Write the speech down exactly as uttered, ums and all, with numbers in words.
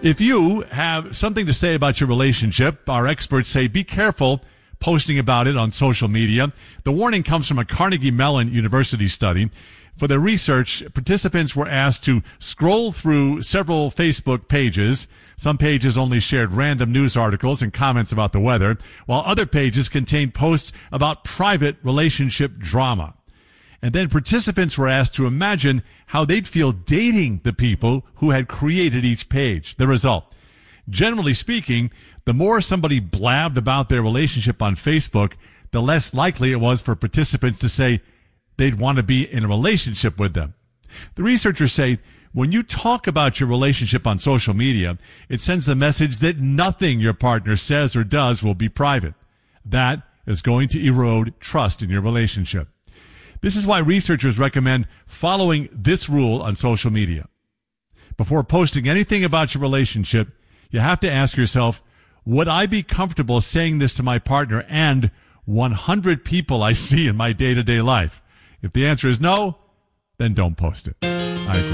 If you have something to say about your relationship, our experts say be careful posting about it on social media. The warning comes from a Carnegie Mellon University study. For their research, participants were asked to scroll through several Facebook pages. Some pages only shared random news articles and comments about the weather, while other pages contained posts about private relationship drama. And then participants were asked to imagine how they'd feel dating the people who had created each page. The result: generally speaking, the more somebody blabbed about their relationship on Facebook, the less likely it was for participants to say they'd want to be in a relationship with them. The researchers say when you talk about your relationship on social media, it sends the message that nothing your partner says or does will be private. That is going to erode trust in your relationship. This is why researchers recommend following this rule on social media. Before posting anything about your relationship, you have to ask yourself, would I be comfortable saying this to my partner and one hundred people I see in my day-to-day life? If the answer is no, then don't post it. I agree.